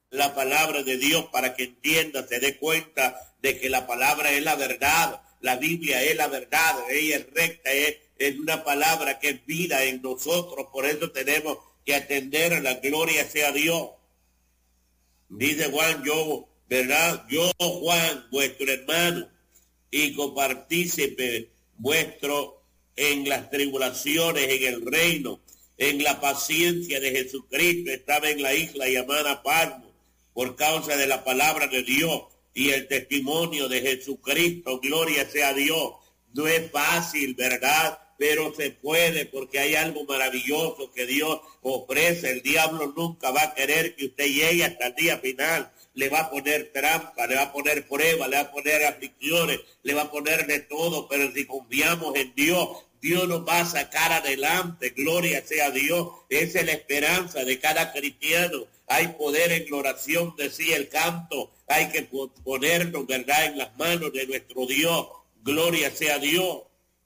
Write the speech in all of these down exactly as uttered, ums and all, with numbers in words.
la palabra de Dios para que entienda, se dé cuenta de que la palabra es la verdad, la Biblia es la verdad, ella es recta, es, es una palabra que es vida en nosotros, por eso tenemos que atender a la gloria sea Dios. Dice Juan, yo, ¿verdad? Yo, Juan, vuestro hermano y copartícipe vuestro en las tribulaciones, en el reino, en la paciencia de Jesucristo, estaba en la isla llamada Patmos por causa de la palabra de Dios y el testimonio de Jesucristo. Gloria sea a Dios. No es fácil, ¿verdad? Pero se puede, porque hay algo maravilloso que Dios ofrece. El diablo nunca va a querer que usted llegue hasta el día final. Le va a poner trampa, le va a poner pruebas, le va a poner aflicciones, le va a poner de todo, pero si confiamos en Dios, Dios nos va a sacar adelante. Gloria sea a Dios. Esa es la esperanza de cada cristiano. Hay poder en la oración, decía el canto. Hay que ponernos, ¿verdad?, en las manos de nuestro Dios. Gloria sea a Dios.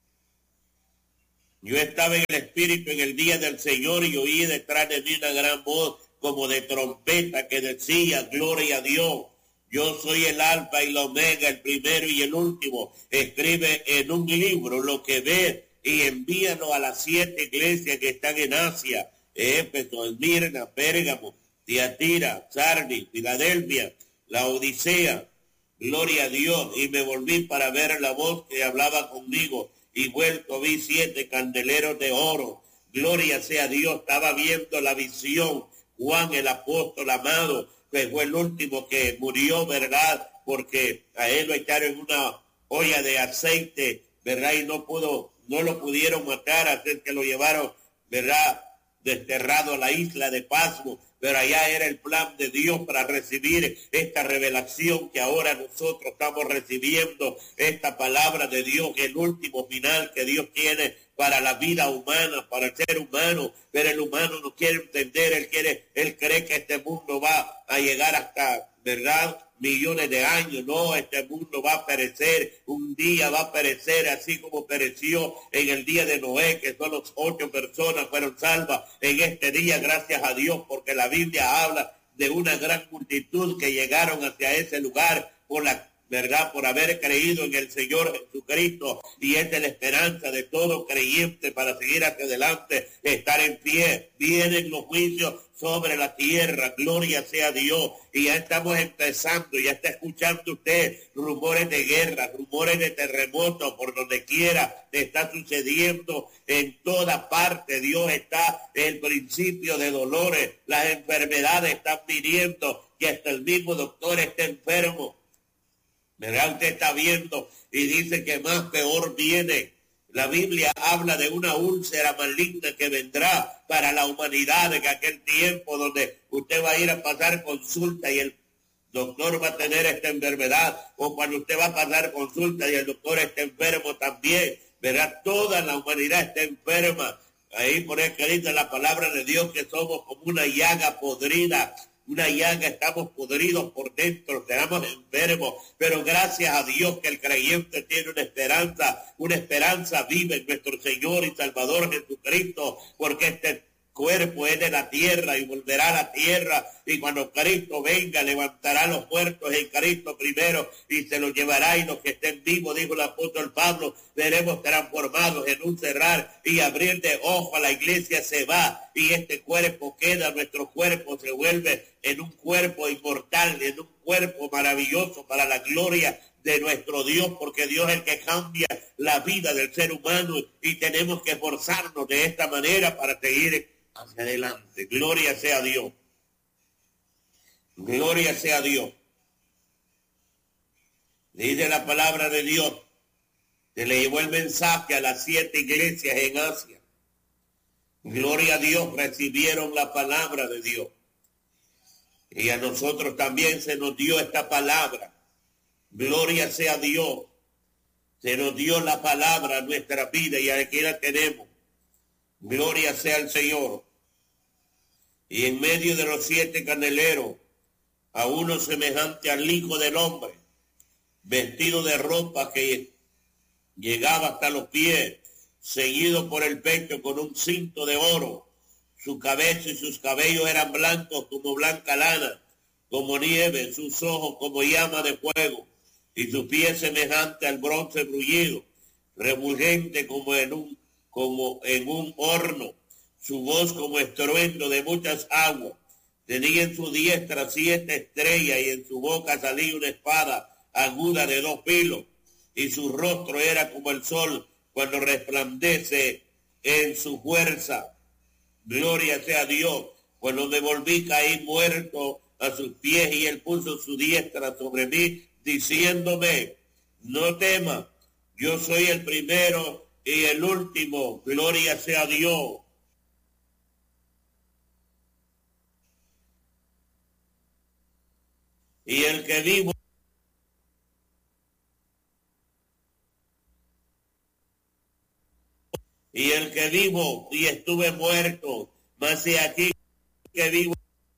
Yo estaba en el Espíritu en el día del Señor y oí detrás de mí una gran voz como de trompeta que decía, gloria a Dios. Yo soy el alfa y la omega, el primero y el último. Escribe en un libro lo que ves y envíalo a las siete iglesias que están en Asia, Éfeso, Esmirna, Pérgamo, Tiatira, Sardis, Filadelfia, la Odisea. Gloria a Dios. Y me volví para ver la voz que hablaba conmigo y vuelto vi siete candeleros de oro. Gloria sea a Dios. Estaba viendo la visión. Juan el apóstol amado, que fue el último que murió, ¿verdad? Porque a él lo echaron en una olla de aceite, ¿verdad? Y no pudo, no lo pudieron matar, así que lo llevaron, ¿verdad?, desterrado a la isla de Patmos. Pero allá era el plan de Dios para recibir esta revelación que ahora nosotros estamos recibiendo, esta palabra de Dios, el último final que Dios tiene para la vida humana, para el ser humano. Pero el humano no quiere entender, él quiere, él cree que este mundo va a llegar hasta, ¿verdad?, millones de años. No, este mundo va a perecer, un día va a perecer, así como pereció en el día de Noé, que solo ocho personas fueron salvas en este día, gracias a Dios, porque la Biblia habla de una gran multitud que llegaron hacia ese lugar por la verdad, por haber creído en el Señor Jesucristo, y es de la esperanza de todo creyente para seguir hacia adelante, estar en pie. Vienen los juicios sobre la tierra, gloria sea a Dios, y ya estamos empezando, ya está escuchando usted rumores de guerra, rumores de terremotos, por donde quiera está sucediendo, en toda parte. Dios está en el principio de dolores, las enfermedades están viniendo, que hasta el mismo doctor está enfermo. ¿Verdad? Usted está viendo y dice que más peor viene. La Biblia habla de una úlcera maligna que vendrá para la humanidad en aquel tiempo donde usted va a ir a pasar consulta y el doctor va a tener esta enfermedad, o cuando usted va a pasar consulta y el doctor está enfermo también, ¿verdad? Toda la humanidad está enferma. Ahí por eso dice la palabra de Dios que somos como una llaga podrida. Una llaga, estamos podridos por dentro, estamos enfermos, pero gracias a Dios que el creyente tiene una esperanza, una esperanza viva en nuestro Señor y Salvador Jesucristo, porque este cuerpo es de la tierra y volverá a la tierra, y cuando Cristo venga levantará a los muertos en Cristo primero y se los llevará, y los que estén vivos, dijo el apóstol Pablo, veremos transformados en un cerrar y abrir de ojo. A la iglesia se va y este cuerpo queda, nuestro cuerpo se vuelve en un cuerpo inmortal, en un cuerpo maravilloso para la gloria de nuestro Dios, porque Dios es el que cambia la vida del ser humano y tenemos que esforzarnos de esta manera para seguir hacia adelante. Gloria sea a Dios. Gloria sea a Dios. Dice la palabra de Dios, se le llevó el mensaje a las siete iglesias en Asia. Gloria a Dios, recibieron la palabra de Dios. Y a nosotros también se nos dio esta palabra. Gloria sea a Dios. Se nos dio la palabra a nuestra vida y aquí la tenemos. Gloria sea al Señor. Y en medio de los siete candeleros, a uno semejante al Hijo del Hombre, vestido de ropa que llegaba hasta los pies, seguido por el pecho con un cinto de oro. Su cabeza y sus cabellos eran blancos como blanca lana, como nieve, sus ojos como llama de fuego, y sus pies semejante al bronce bruñido, refulgente como en un, como en un horno, su voz como estruendo de muchas aguas. Tenía en su diestra siete estrellas y en su boca salía una espada aguda de dos filos, y su rostro era como el sol cuando resplandece en su fuerza. Gloria sea a Dios. Cuando me volví caí muerto a sus pies y él puso su diestra sobre mí, diciéndome, no temas, yo soy el primero y el último. Gloria sea a Dios. Y el que vivo y el que vivo y estuve muerto, mas he aquí que vivo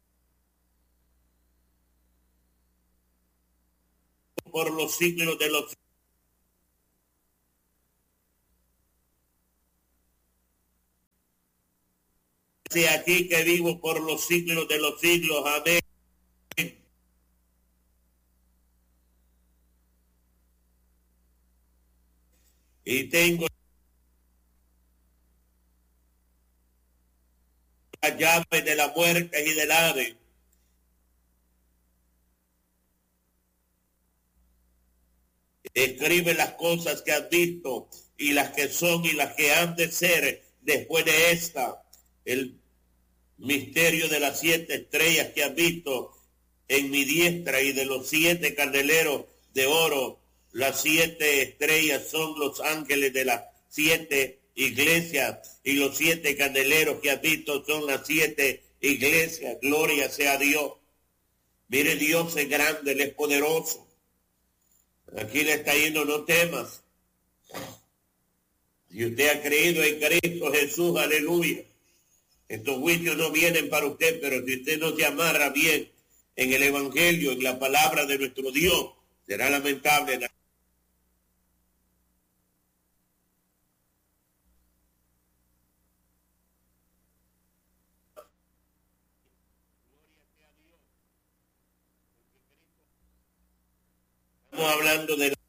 por los siglos de los siglos. Aquí que vivo por los siglos de los siglos. Amén. Y tengo la llave de la muerte y del Hades. Escribe las cosas que has visto y las que son y las que han de ser después de esta. El misterio de las siete estrellas que has visto en mi diestra y de los siete candeleros de oro. Las siete estrellas son los ángeles de las siete iglesias y los siete candeleros que has visto son las siete iglesias. Gloria sea a Dios. Mire, Dios es grande, Él es poderoso. Aquí le está yendo, no temas. Si usted ha creído en Cristo Jesús, aleluya. Estos juicios no vienen para usted, pero si usted no se amarra bien en el Evangelio, en la palabra de nuestro Dios, será lamentable. Estamos hablando de